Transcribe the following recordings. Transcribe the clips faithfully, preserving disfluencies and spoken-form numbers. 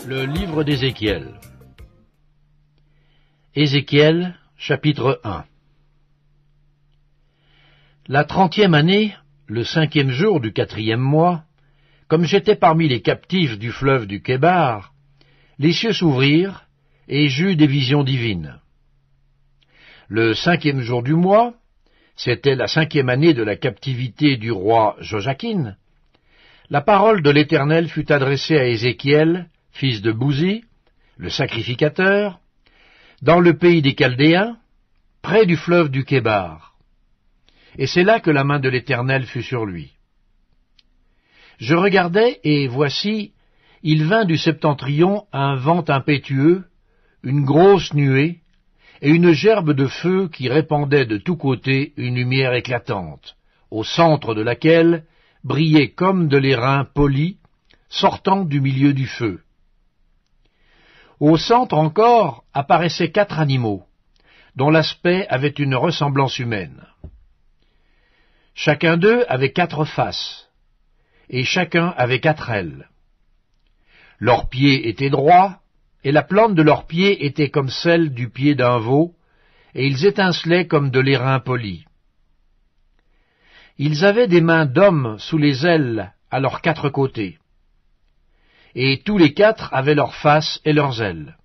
Le livre d'Ézéchiel. Ézéchiel, chapitre un. La trentième année, le cinquième jour du quatrième mois, comme j'étais parmi les captifs du fleuve du Kébar, les cieux s'ouvrirent, et j'eus des visions divines. Le cinquième jour du mois, c'était la cinquième année de la captivité du roi Joachim, la parole de l'Éternel fut adressée à Ézéchiel, fils de Bouzi, le sacrificateur, dans le pays des Chaldéens, près du fleuve du Kébar. Et c'est là que la main de l'Éternel fut sur lui. Je regardai, et voici, il vint du septentrion un vent impétueux, une grosse nuée, et une gerbe de feu qui répandait de tous côtés une lumière éclatante, au centre de laquelle brillait comme de l'airain poli, sortant du milieu du feu. Au centre encore apparaissaient quatre animaux, dont l'aspect avait une ressemblance humaine. Chacun d'eux avait quatre faces, et chacun avait quatre ailes. Leurs pieds étaient droits, et la plante de leurs pieds était comme celle du pied d'un veau, et ils étincelaient comme de l'airain poli. Ils avaient des mains d'hommes sous les ailes à leurs quatre côtés, et tous les quatre avaient leurs faces et leurs ailes.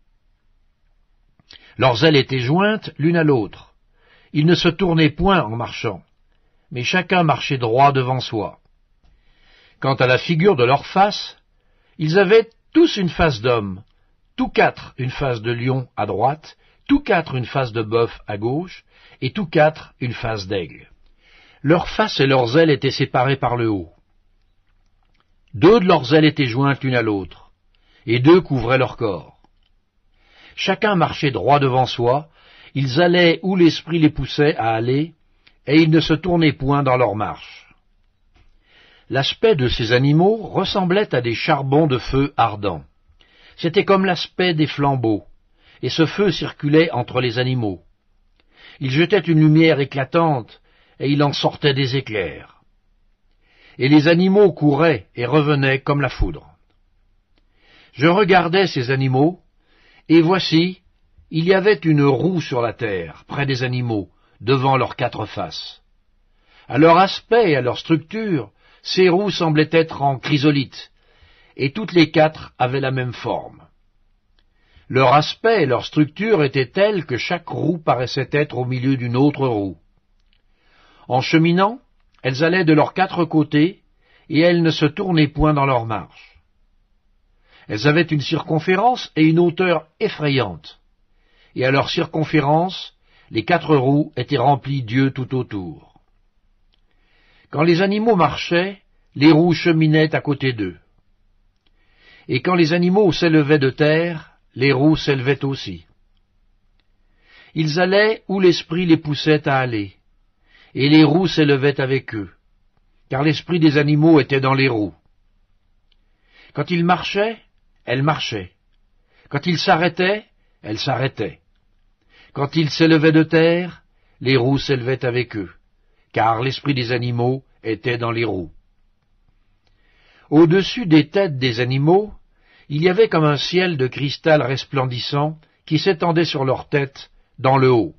Leurs ailes étaient jointes l'une à l'autre. Ils ne se tournaient point en marchant, mais chacun marchait droit devant soi. Quant à la figure de leurs faces, ils avaient tous une face d'homme, tous quatre une face de lion à droite, tous quatre une face de bœuf à gauche, et tous quatre une face d'aigle. Leurs faces et leurs ailes étaient séparées par le haut. Deux de leurs ailes étaient jointes l'une à l'autre, et deux couvraient leur corps. Chacun marchait droit devant soi, ils allaient où l'esprit les poussait à aller, et ils ne se tournaient point dans leur marche. L'aspect de ces animaux ressemblait à des charbons de feu ardents. C'était comme l'aspect des flambeaux, et ce feu circulait entre les animaux. Il jetait une lumière éclatante, et il en sortait des éclairs. Et les animaux couraient et revenaient comme la foudre. Je regardais ces animaux, et voici, il y avait une roue sur la terre, près des animaux, devant leurs quatre faces. À leur aspect et à leur structure, ces roues semblaient être en chrysolite, et toutes les quatre avaient la même forme. Leur aspect et leur structure étaient tels que chaque roue paraissait être au milieu d'une autre roue. En cheminant, elles allaient de leurs quatre côtés, et elles ne se tournaient point dans leur marche. Elles avaient une circonférence et une hauteur effrayantes, et à leur circonférence, les quatre roues étaient remplies d'yeux tout autour. Quand les animaux marchaient, les roues cheminaient à côté d'eux. Et quand les animaux s'élevaient de terre, les roues s'élevaient aussi. Ils allaient où l'esprit les poussait à aller, et les roues s'élevaient avec eux, car l'esprit des animaux était dans les roues. Quand ils marchaient, elles marchaient. Quand ils s'arrêtaient, elles s'arrêtaient. Quand ils s'élevaient de terre, les roues s'élevaient avec eux, car l'esprit des animaux était dans les roues. Au-dessus des têtes des animaux, il y avait comme un ciel de cristal resplendissant qui s'étendait sur leurs têtes dans le haut.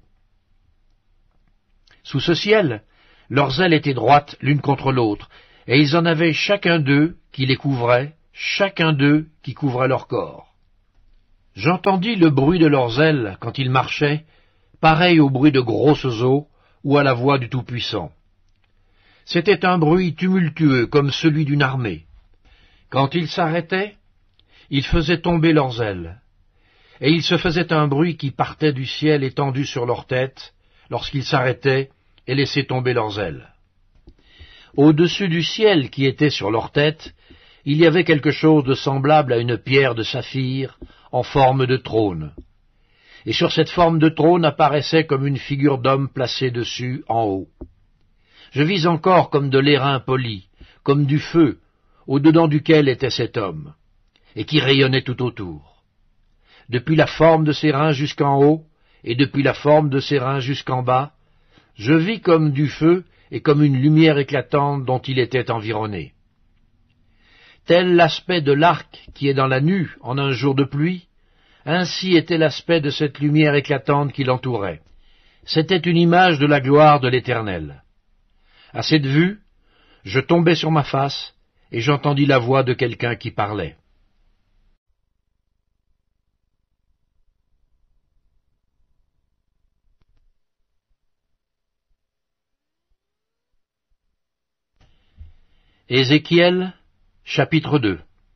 Sous ce ciel, leurs ailes étaient droites l'une contre l'autre, et ils en avaient chacun d'eux qui les couvrait, chacun d'eux qui couvrait leur corps. J'entendis le bruit de leurs ailes quand ils marchaient, pareil au bruit de grosses eaux ou à la voix du Tout-Puissant. C'était un bruit tumultueux comme celui d'une armée. Quand ils s'arrêtaient, ils faisaient tomber leurs ailes, et il se faisait un bruit qui partait du ciel étendu sur leurs têtes, lorsqu'ils s'arrêtaient et laissaient tomber leurs ailes. Au-dessus du ciel qui était sur leurs têtes, il y avait quelque chose de semblable à une pierre de saphir en forme de trône. Et sur cette forme de trône apparaissait comme une figure d'homme placée dessus en haut. Je vis encore comme de l'airain poli, comme du feu, au-dedans duquel était cet homme, et qui rayonnait tout autour. Depuis la forme de ses reins jusqu'en haut, et depuis la forme de ses reins jusqu'en bas, je vis comme du feu et comme une lumière éclatante dont il était environné. Tel l'aspect de l'arc qui est dans la nue en un jour de pluie, ainsi était l'aspect de cette lumière éclatante qui l'entourait. C'était une image de la gloire de l'Éternel. À cette vue, je tombai sur ma face, et j'entendis la voix de quelqu'un qui parlait. Ézéchiel, chapitre deux.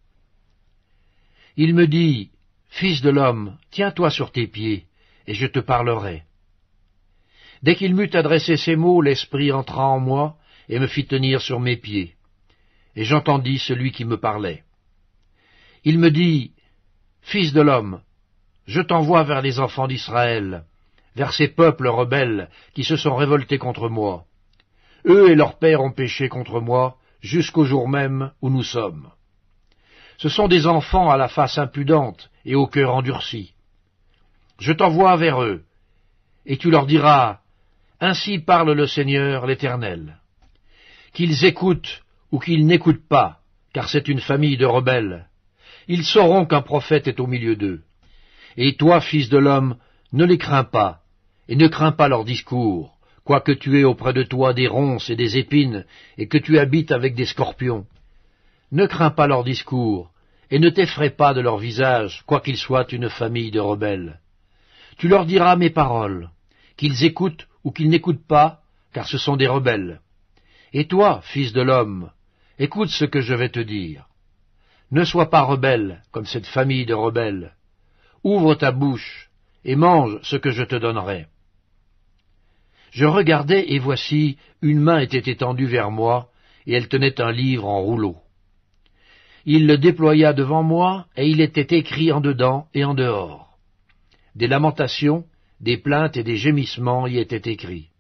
Il me dit, « Fils de l'homme, tiens-toi sur tes pieds, et je te parlerai. » Dès qu'il m'eut adressé ces mots, l'Esprit entra en moi et me fit tenir sur mes pieds. Et j'entendis celui qui me parlait. Il me dit, « Fils de l'homme, je t'envoie vers les enfants d'Israël, vers ces peuples rebelles qui se sont révoltés contre moi. Eux et leurs pères ont péché contre moi, jusqu'au jour même où nous sommes. Ce sont des enfants à la face impudente et au cœur endurci. Je t'envoie vers eux, et tu leur diras, « Ainsi parle le Seigneur l'Éternel. » Qu'ils écoutent ou qu'ils n'écoutent pas, car c'est une famille de rebelles, ils sauront qu'un prophète est au milieu d'eux. Et toi, fils de l'homme, ne les crains pas, et ne crains pas leurs discours, quoique tu aies auprès de toi des ronces et des épines, et que tu habites avec des scorpions. Ne crains pas leurs discours, et ne t'effraie pas de leur visage, quoiqu'ils soient une famille de rebelles. Tu leur diras mes paroles, qu'ils écoutent ou qu'ils n'écoutent pas, car ce sont des rebelles. Et toi, fils de l'homme, écoute ce que je vais te dire. Ne sois pas rebelle comme cette famille de rebelles. Ouvre ta bouche et mange ce que je te donnerai. Je regardai, et voici, une main était étendue vers moi, et elle tenait un livre en rouleau. Il le déploya devant moi, et il était écrit en dedans et en dehors. Des lamentations, des plaintes et des gémissements y étaient écrits.